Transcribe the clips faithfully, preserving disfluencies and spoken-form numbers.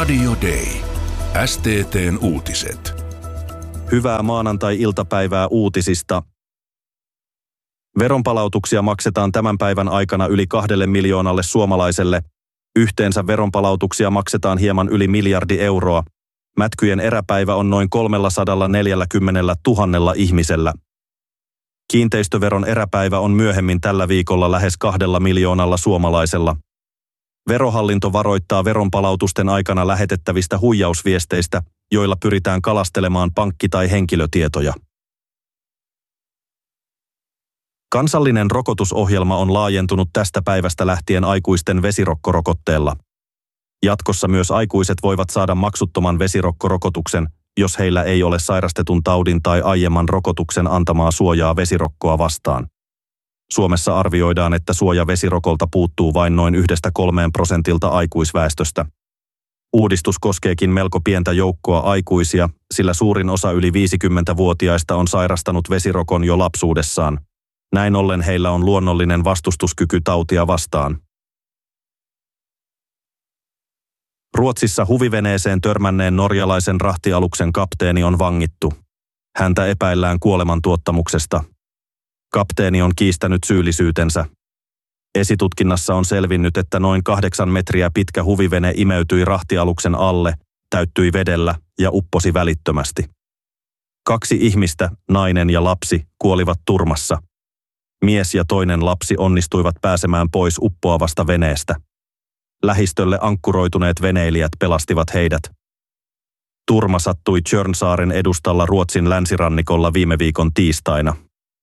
Radio Day. S T T:n uutiset. Hyvää maanantai-iltapäivää uutisista. Veronpalautuksia maksetaan tämän päivän aikana yli kahdelle miljoonalle suomalaiselle. Yhteensä veronpalautuksia maksetaan hieman yli miljardi euroa. Mätkyjen eräpäivä on noin kolmesataaneljäkymmentätuhatta ihmisellä. Kiinteistöveron eräpäivä on myöhemmin tällä viikolla lähes kahdella miljoonalla suomalaisella. Verohallinto varoittaa veronpalautusten aikana lähetettävistä huijausviesteistä, joilla pyritään kalastelemaan pankki- tai henkilötietoja. Kansallinen rokotusohjelma on laajentunut tästä päivästä lähtien aikuisten vesirokkorokotteella. Jatkossa myös aikuiset voivat saada maksuttoman vesirokkorokotuksen, jos heillä ei ole sairastetun taudin tai aiemman rokotuksen antamaa suojaa vesirokkoa vastaan. Suomessa arvioidaan, että suoja vesirokolta puuttuu vain noin yhdestä kolmeen prosentilta aikuisväestöstä. Uudistus koskeekin melko pientä joukkoa aikuisia, sillä suurin osa yli viisikymmentävuotiaista on sairastanut vesirokon jo lapsuudessaan. Näin ollen heillä on luonnollinen vastustuskyky tautia vastaan. Ruotsissa huviveneeseen törmänneen norjalaisen rahtialuksen kapteeni on vangittu. Häntä epäillään kuolemantuottamuksesta. Kapteeni on kiistänyt syyllisyytensä. Esitutkinnassa on selvinnyt, että noin kahdeksan metriä pitkä huvivene imeytyi rahtialuksen alle, täyttyi vedellä ja upposi välittömästi. Kaksi ihmistä, nainen ja lapsi, kuolivat turmassa. Mies ja toinen lapsi onnistuivat pääsemään pois uppoavasta veneestä. Lähistölle ankkuroituneet veneilijät pelastivat heidät. Turma sattui Tjörnsaaren edustalla Ruotsin länsirannikolla viime viikon tiistaina.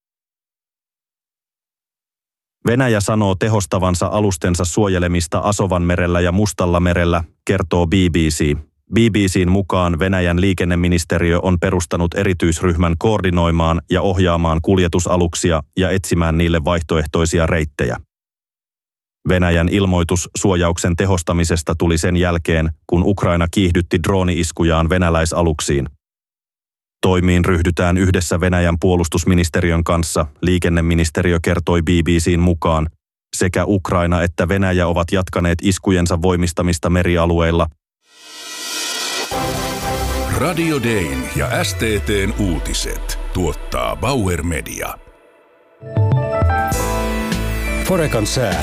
Venäjä sanoo tehostavansa alustensa suojelemista Asovanmerellä ja Mustallamerellä, kertoo B B C. B B C:n mukaan Venäjän liikenneministeriö on perustanut erityisryhmän koordinoimaan ja ohjaamaan kuljetusaluksia ja etsimään niille vaihtoehtoisia reittejä. Venäjän ilmoitus suojauksen tehostamisesta tuli sen jälkeen, kun Ukraina kiihdytti drooni-iskujaan venäläisaluksiin. Toimiin ryhdytään yhdessä Venäjän puolustusministeriön kanssa, liikenneministeriö kertoi B B C:n mukaan. Sekä Ukraina että Venäjä ovat jatkaneet iskujensa voimistamista merialueilla. Radio Dayn ja S T T:n uutiset tuottaa Bauer Media. Forekan sää.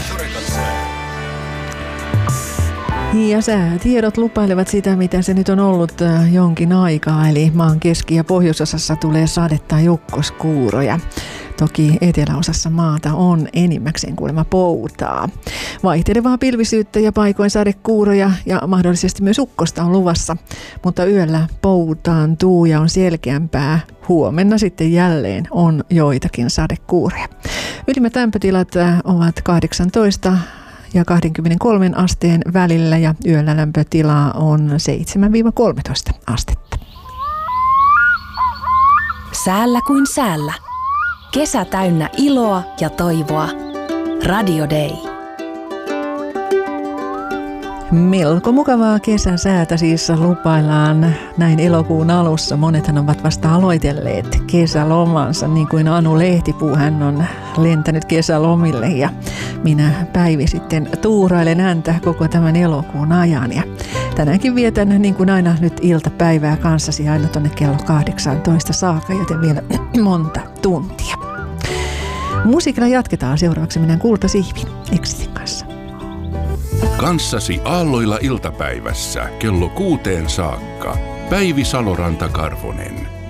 Ja säätiedot lupailevat sitä, mitä se nyt on ollut jonkin aikaa, eli maan keski- ja pohjoisosassa tulee sadetta ja ukkoskuuroja. Toki eteläosassa maata on enimmäkseen kuulemma poutaa. Vaihtelevaa pilvisyyttä ja paikoin sadekuuroja ja mahdollisesti myös ukkosta on luvassa, mutta yöllä poutaantuu ja on selkeämpää. Huomenna sitten jälleen on joitakin sadekuuroja. Ylimmät lämpötilat ovat kahdeksantoista ja kaksikymmentäkolme asteen välillä ja yöllä lämpötila on seitsemän kolmetoista astetta. Säällä kuin säällä. Kesä täynnä iloa ja toivoa. Radio Day. Melko mukavaa kesäsäätä siis lupaillaan näin elokuun alussa. Monethan ovat vasta aloitelleet kesälomansa, niin kuin Anu Lehtipuu, hän on lentänyt kesälomille ja minä Päivi sitten tuurailen häntä koko tämän elokuun ajan. Ja tänäänkin vietän niin kuin aina nyt iltapäivää kanssasi aina tuonne kello kahdeksantoista saakka, joten vielä monta tuntia. Musiikilla jatketaan. Seuraavaksi mennään Kultasihvin Exitin kanssa. Kanssasi aalloilla iltapäivässä kello kuuteen saakka. Päivi Saloranta-Karvonen.